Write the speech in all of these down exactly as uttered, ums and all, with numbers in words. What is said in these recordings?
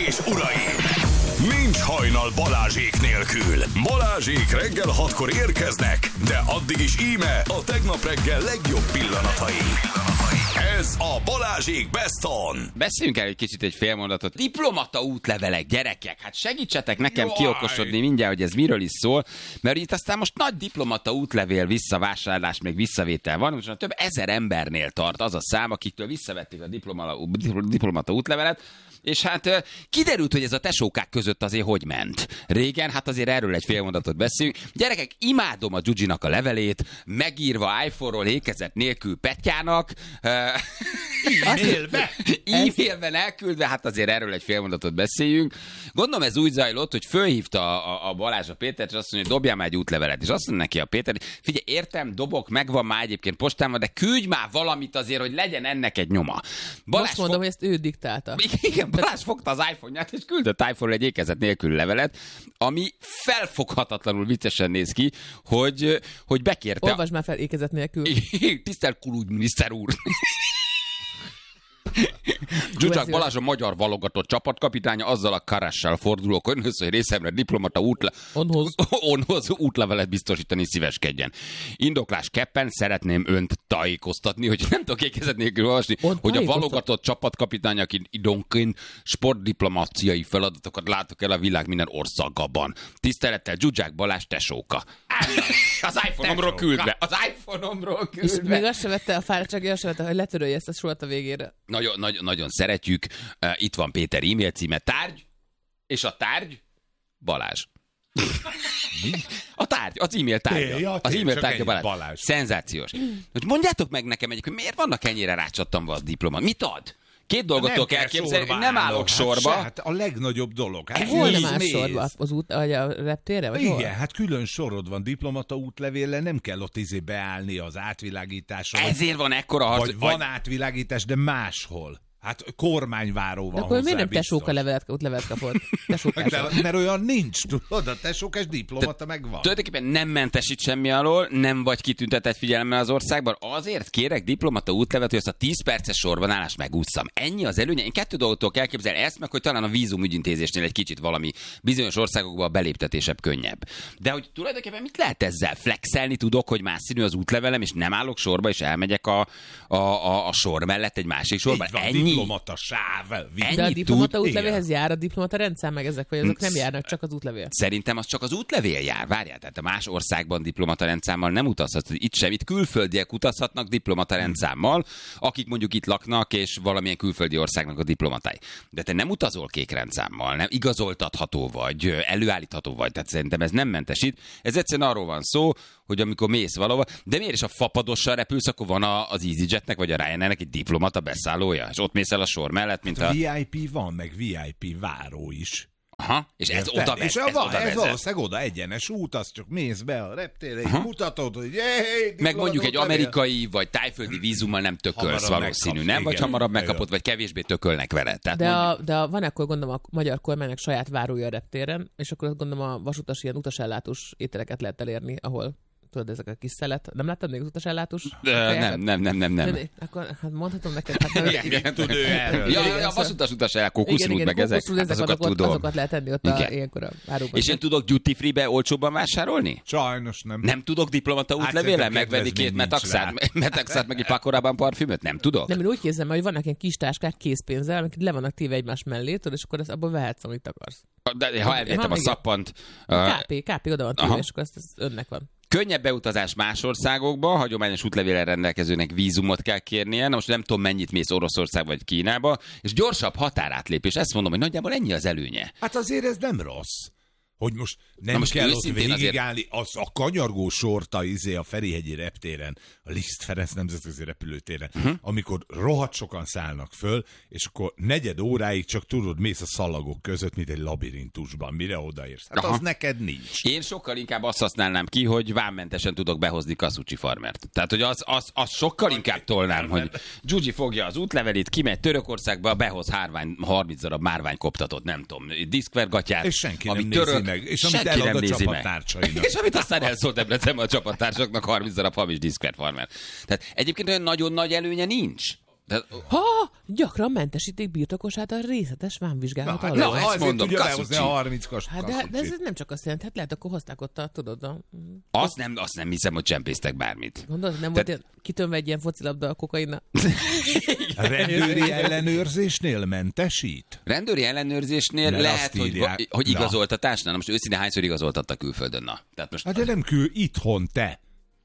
és uraim! Nincs hajnal Balázsék nélkül. Balázsék reggel hatkor érkeznek, de addig is íme a tegnap reggel legjobb pillanatai. Ez a Balázsék Best On. Beszéljünk el egy kicsit egy félmondatot. Diplomata útlevelek, gyerekek. Hát segítsetek nekem Jaj. kiokosodni mindjárt, hogy ez miről is szól. Mert itt aztán most nagy diplomata útlevél visszavásárlás, még visszavétel van. Most több ezer embernél tart az a szám, akiktől visszavették a diplomata útlevelet. És hát kiderült, hogy ez a tesókák között azért hogy ment. Régen, hát azért erről egy félmondatot beszélünk. Gyerekek, imádom a Gyugyinak a levelét, megírva iPhone-ról ékezet nélkül Pettyának. E-mailbe? E-mailben elküldve, hát azért erről egy félmondatot beszéljünk. Gondolom ez úgy zajlott, hogy fölhívta a, a Balázs a Pétert, és azt mondja, hogy dobjál már egy útlevelet. És azt mondja neki a Péter, figyelj, értem, dobok, megvan már egyébként postában, de küldj már valamit azért, hogy legyen ennek egy nyoma. Balázs Most mondom, fog... hogy ezt ő diktálta. Igen, Balázs fogta az iPhone-ját, és küldött iPhone-ra egy ékezet nélkül levelet, ami felfoghatatlanul viccesen néz ki, hogy, hogy bekérte... Olvasd már fel ékezet nélkül. Tisztelt külügyminiszter úr! Zsuzsák Balázs a magyar válogatott csapatkapitánya, azzal a Karassal fordulok önhöz, hogy részemre diplomata útle... onhoz. onhoz útlevelet biztosítani szíveskedjen. Indoklás keppen szeretném önt tájékoztatni, hogy nem tudok ékezet nélkül olvasni, On hogy a válogatott csapatkapitány, aki időnként sportdiplomáciai feladatokat látok el a világ minden országában. Tisztelettel Zsuzsák Balázs tesóka. Az iPhone-omról küldve. Az iPhone-omról küldve. És még azt se vette a fáradtsági, azt se vette, hogy letörölje ezt a sort a végére. Nagyon, nagyon, nagyon szeretjük. Uh, itt van Péter e-mail címe, tárgy, és a tárgy Balázs. A tárgy, az e-mail tárgya. Ja, az e-mail tárgya Balázs. Balázs. Szenzációs. Hogy mondjátok meg nekem egyik, hogy miért vannak ennyire rácsattanva az diploma? Mit ad? Két dolgot tudok elképzelni, hogy nem állok sorba. Hát, hát a legnagyobb dolog. Hát hol nem áll sorba? Az út, a reptére? Vagy igen, hol? hát külön sorod van diplomata útlevéllel, nem kell ott izé beállni az átvilágításra. Ezért van ekkora harc. Vagy van átvilágítás, de máshol. Hát kormányváró van. De akkor hozzá, miért nem biztos. tesóka levelet, útlevelet kapott? De, mert olyan nincs, tudod, a tesókás diplomata megvan. Tulajdonképpen nem mentesít semmi alól, nem vagy kitüntetett figyelemmel az országban, azért kérek diplomata útlevet, hogy azt a tíz perces sorban állást megússzam. Ennyi az előnye. Én kettő dolgot kell képzelni, ezt meg, hogy talán a vízum ügyintézésnél egy kicsit valami bizonyos országokban a beléptetésebb könnyebb. De hogy tulajdonképpen mit lehet ezzel? Flexelni tudok, hogy más színű az útlevelem, és nem állok sorba, és elmegyek a, a, a, a sor mellett egy másik sorba. Ennyi. Diplomata sáv. De a diplomata útlevélhez jár a diplomata rendszer, meg ezek, vagy azok nem járnak, csak az útlevél? Szerintem az csak az útlevél jár. Várjál, tehát a más országban diplomata rendszámmal nem utazhat. Itt sem, itt külföldiek utazhatnak diplomata rendszámmal, akik mondjuk itt laknak, és valamilyen külföldi országnak a diplomatái. De te nem utazol kék rendszámmal, nem igazoltatható vagy, előállítható vagy, tehát szerintem ez nem mentesít. Ez egyszerűen arról van szó, hogy amikor mész valahova, de miért is a fapadossal repülsz, akkor van az EasyJetnek vagy a Ryanairnek egy diplomata beszállója, és ott mész el a sor mellett, mint a... vé i pé van, meg vé i pé váró is. Aha, és ez Érted? oda vezet. És a, ez, oda ez vezet. valószínűleg oda egyenes út, az csak mész be a reptérre, és mutatod, hogy hey, meg mondjuk egy amerikai vagy tájföldi vízummal nem tökölsz valószínű, nem? Igen, vagy hamarabb igen. megkapod, vagy kevésbé tökölnek vele. Tehát de, mondjuk... a, de a, van akkor gondolom a magyar kormánynak saját várója a reptéren, és akkor azt gondolom a vasutas ilyen utasellátós ételeket lehet elérni, ahol tudod, ezek a kis szelet. Nem láttad még az utasellátós? Nem, nem, nem, nem, nem. Akkor hát mondhatom neked. Hát, nem, igen, tud ő erről. Ja, ja, a vasutas utasellát, kókuszrút, meg ezek, ezek azokat azokat, tudom. azokat lehet tenni ott a, ilyenkor a váróban. És én tudok duty free-be olcsóbban vásárolni? Sajnos nem. Nem tudok diplomata útlevélen megvenni két metaxát, metaxát meg egy pakorában parfümöt? Nem tudok? Nem, én úgy képzelem, hogy vannak ilyen kis táskák készpénzzel, amik le vannak téve egymás mellé, tudod, és akkor abból vehetsz, amit akarsz. De ha elvettem a szappant... ká pé, ká pé oda van téve, és akkor ez önnek van. Könnyebb beutazás más országokba, hagyományos útlevéllel rendelkezőnek vízumot kell kérnie, na most nem tudom mennyit mész Oroszország vagy Kínába, és gyorsabb határátlépés, ezt mondom, hogy nagyjából ennyi az előnye. Hát azért ez nem rossz. Hogy most nem most kell ott azért... végigállni, az a kanyargó sorta izé a Ferihegyi reptéren, a Liszt Ferenc nemzetközi repülőtéren, uh-huh. amikor rohadt sokan szállnak föl, és akkor negyed óráig csak tudod, mész a szalagok között, mint egy labirintusban, mire odaérsz. Hát Aha. az neked nincs. Én sokkal inkább azt használnám ki, hogy vámmentesen tudok behozni Kasucsi farmert. Tehát, hogy az, az, az sokkal inkább tolnám, hogy Gyugyi fogja az útlevelét, kimegy Törökországba, behoz hárvány, harminc darab márványkoptatott, nem tudom, diszkvergatyát, és senki ami nem török, nézi meg. És amit senki elad nem a nézi csapattársainak. meg. És amit aztán elszólt Debrecenben a csapattársaknak harminc darab hamis diszkverfarmer. Tehát egyébként olyan nagyon nagy előnye nincs. Tehát, Ha, gyakran mentesítik birtokosát a részletes vámvizsgálat alól. na, Na, ezt ezt mondom, tudja Kasucsi. behozni a harminc kas- Hát de, de ez kasucsit. nem csak azt jelenti, hát lehet, akkor hozták ott a, tudod, a, azt, nem, azt nem hiszem, hogy csempésztek bármit. gondolod, nem Tehát- volt ilyen, kitönve egy ilyen focilabda a kokainnal. A rendőri ellenőrzésnél mentesít? Rendőri ellenőrzésnél Mert lehet, azt hogy, írják. hogy Na. igazoltatásnál. Na most őszintén hányszor igazoltattak külföldön? Na, tehát most Hát de nem kül itthon, te.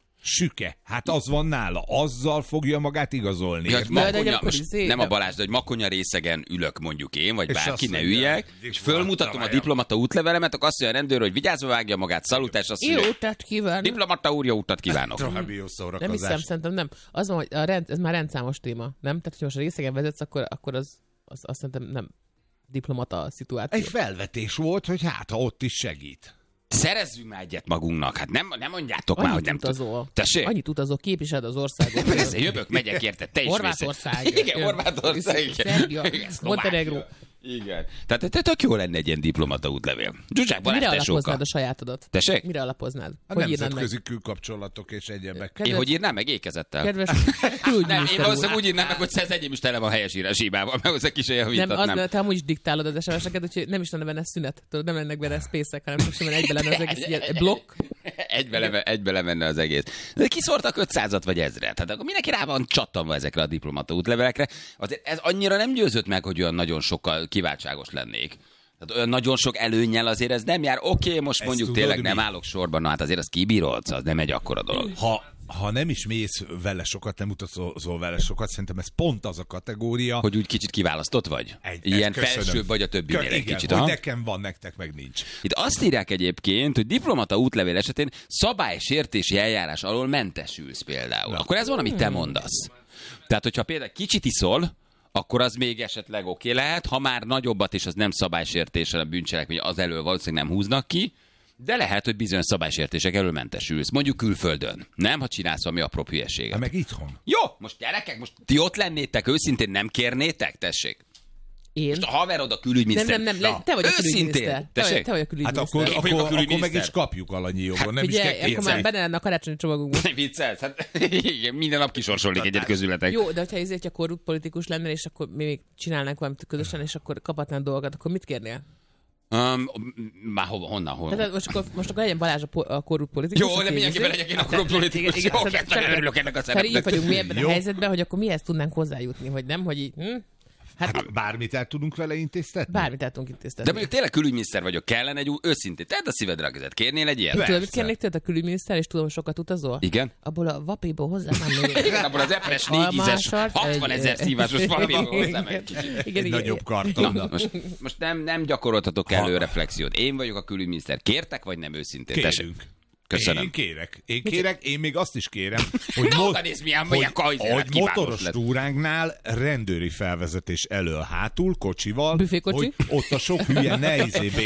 Süke. Hát az van nála. Azzal fogja magát igazolni. Ja, hogy Érted? de makonya, akkor most izé- nem a Balázs, de hogy makonya részegen ülök mondjuk én, vagy És bárki, azt ne mondja, üljek, hogy és fölmutatom a diplomata útlevelemet, akkor azt mondja a rendőr, hogy vigyázva vágja magát, szalutás, azt Jó mondja, utat kívánok. diplomata úr, jó utat kívánok. További jó Nem szórakozás. hiszem, szerintem nem. Az van, hogy a rend, ez már rendszámos téma, nem? Tehát, hogyha most a részegen vezetsz, akkor, akkor az, az, azt szerintem nem diplomata szituáció. Egy felvetés volt, hogy hát, ha ott is segít. Szerezzünk már egyet magunknak, hát nem, nem mondjátok már, Annyit hogy nem tud. utazol. Tessék? Annyit utazol, képviseled az országot. Persze, jövök, megyek érted, te is Horvátország. mész. Igen, Horvátország. igen. Szerbia, Igen, Szlovákia. Montenegro. Igen. Tehát te tök jó lenne egy ilyen diplomata útlevél. Zsuzsák Balázs Mire tesóka. alapoznád a sajátodat? Tessék? Mire alapoznád? A Hogy írnád meg? nemzetközi külkapcsolatok és egyebek. Kedves- Én hogy írnám meg ékezettel? Kedves Nem, én külügyminiszter úr. valószínűleg úgy írnám meg, hogy ez enyém is tele van helyesírás hibával, meg hozzá kis olyan Nem, javítatnám. az, te amúgy is diktálod az es em es-eket, úgyhogy nem is lenne benne szünet. Tudod, nem lennek benne spacek, hanem csak simán egybe lenne az egész ilyen blokk. Egybe, leve, egybe lemenne az egész. De kiszórtak ötszázat vagy ezret. Hát akkor mindenki rá van csattanva ezekre a diplomata útlevelekre. Azért ez annyira nem győzött meg, hogy olyan nagyon sokkal kiváltságos lennék. Tehát olyan nagyon sok előnnyel azért ez nem jár. Oké, okay, most Ezt mondjuk tudod, tényleg mi? nem állok sorban, na hát azért az kibírolsz, az nem egy akkora dolog. Ha, ha nem is mész vele sokat, nem utazol vele sokat, szerintem ez pont az a kategória. Hogy úgy kicsit kiválasztott vagy? Egy- Ilyen köszönöm. felsőbb vagy a többinél Kö- egy igen, kicsit. hogy aha. nekem van, nektek meg nincs. Itt azt írják egyébként, hogy diplomata útlevél esetén szabálysértési eljárás alól mentesülsz például. Na. Akkor ez van, amit te mondasz. Tehát, hogyha például kicsit iszol, akkor az még esetleg oké okay lehet, ha már nagyobbat is, az nem szabálysértés, hanem bűncselekmény, az elől valószínűleg nem húznak ki, de lehet, hogy bizonyos szabálysértések elől mentesülsz. Mondjuk külföldön. Nem, ha csinálsz valami apró hülyeséget. Hát meg itthon. Jó, most gyerekek, most ti ott lennétek, őszintén nem kérnétek? Tessék. Én? Most a haverod a Nem, külügyminiszter. nem, nem, le- te vagy a Őszintén. külügyminiszter. Te vagy, Tessék? te vagy a Hát külügyminiszter. akkor, Én vagyok a akkor, akkor meg külügyminiszter. is kapjuk alanyi jogon, nem is Figyelj, kell akkor már kétszer. benne lenne a karácsonyi csomagunkban. Nem viccelsz? Hát, igen, minden nap kisorsolnék egyet közületek. Jó, de hogyha ezért, ha korrupt politikus lennél, és akkor mi még csinálnánk valamit közösen, és akkor kaphatnánk dolgokat, akkor mit kérnél? Um, már hova, honnan, hol? Tehát most akkor, most akkor legyen Balázs a, po- a korrupt politikus. Jó, de aki mindenképpen izé- legyek én a korrupt politikus. Igen, Jó, igen, hát nagyon örülök ennek a Feri, így szerepnek. vagyunk mi ebben Jó. a helyzetben, hogy akkor mihez tudnánk hozzájutni, hogy nem, hogy így, hm? Hát, Hát bármit el tudunk vele intéztetni? bármit el tudunk intéztetni. De mondjuk tényleg külügyminiszter vagyok, kellene egy új, őszintén, tedd a szívedre a kezed, kérnél egy ilyet? Be- Tudod, mit Persze. kérnék tőled a külügyminiszter, és tudom, hogy sokat utazol? Igen? Abból a vapéból hozzá nem még. Igen, abból az epres négyízes, Almásat, hatvan egy- ezer szívásos papírból hozzám egy Igen, kicsit. igen, Egy igen. nagyobb Na, karton. most, most nem, nem gyakoroltatok Ha- elő reflexiót. Én vagyok a külügyminiszter. Kértek, vagy nem őszintén? Tessék. Kérünk. Köszönöm. Én kérek. Én kérek, én még azt is kérem, hogy, Na, mo- oda nézd, milyen- hogy, milyen kajzélet, hogy kívánatos motoros lett. túránknál rendőri felvezetés elől hátul, kocsival, Büfékocsi? hogy ott a sok hülye ne izé